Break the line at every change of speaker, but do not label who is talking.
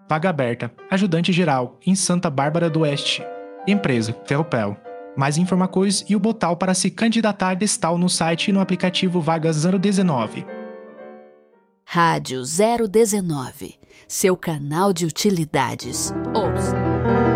Vaga aberta. Ajudante geral, em Santa Bárbara do Oeste. Empresa, Ferropel. Mais informações e o botão para se candidatar está no site e no aplicativo Vaga 019.
Rádio 019, seu canal de utilidades. Ouça.